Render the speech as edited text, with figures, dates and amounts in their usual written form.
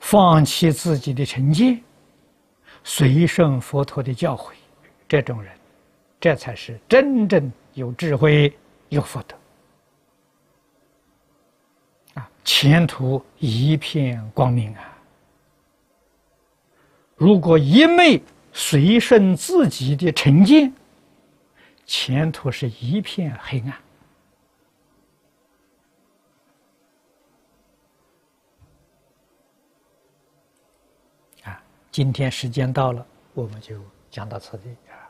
放弃自己的成见，随顺佛陀的教诲，这种人，这才是真正有智慧、有福德啊，前途一片光明啊！如果一昧随顺自己的成见，前途是一片黑暗。今天时间到了，我们就讲到此地啊。